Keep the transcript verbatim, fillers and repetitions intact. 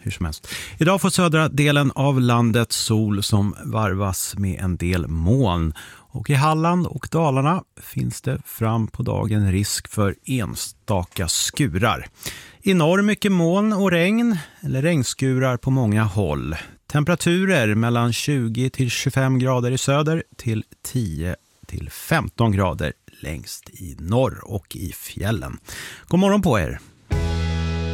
hur som helst. Idag får södra delen av landet sol som varvas med en del moln. Och i Halland och Dalarna finns det fram på dagen risk för enstaka skurar. I norr mycket moln och regn eller regnskurar på många håll. Temperaturer mellan tjugo till tjugofem grader i söder till tio till femton grader längst i norr och i fjällen. God morgon på er!